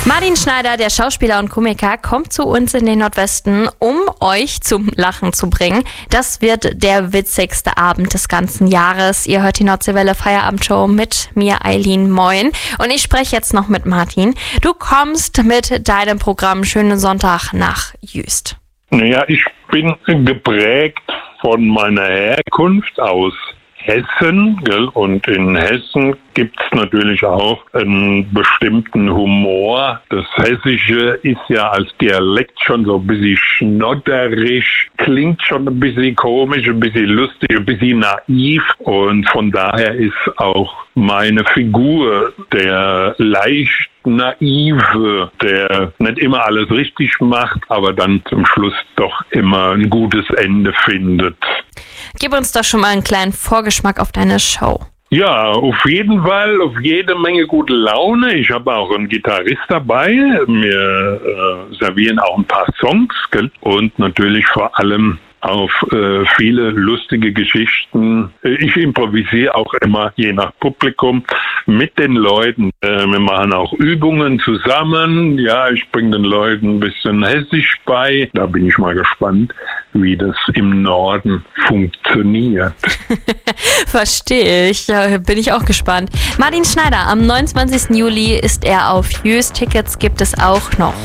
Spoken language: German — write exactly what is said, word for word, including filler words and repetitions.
Martin Schneider, der Schauspieler und Komiker, kommt zu uns in den Nordwesten, um euch zum Lachen zu bringen. Das wird der witzigste Abend des ganzen Jahres. Ihr hört die Nordseewelle Feierabendshow mit mir, Eileen. Moin. Und ich spreche jetzt noch mit Martin. Du kommst mit deinem Programm Schönen Sonntag nach Jüst. Naja, ich bin geprägt von meiner Herkunft aus Hessen, gell? Und in Hessen gibt's natürlich auch einen bestimmten Humor. Das Hessische ist ja als Dialekt schon so ein bisschen schnodderisch, klingt schon ein bisschen komisch, ein bisschen lustig, ein bisschen naiv. Und von daher ist auch meine Figur der leicht Naive, der nicht immer alles richtig macht, aber dann zum Schluss doch immer ein gutes Ende findet. Gib uns doch schon mal einen kleinen Vorgeschmack auf deine Show. Ja, auf jeden Fall, auf jede Menge gute Laune. Ich habe auch einen Gitarrist dabei. Wir äh, servieren auch ein paar Songs, gell? Und natürlich vor allem auf äh, viele lustige Geschichten. Ich improvisiere auch immer, je nach Publikum, mit den Leuten. Äh, wir machen auch Übungen zusammen. Ja, ich bringe den Leuten ein bisschen Hessisch bei. Da bin ich mal gespannt, wie das im Norden funktioniert. Verstehe ich. Ja, bin ich auch gespannt. Martin Schneider, am neunundzwanzigsten Juli ist er auf Jüst. Tickets gibt es auch noch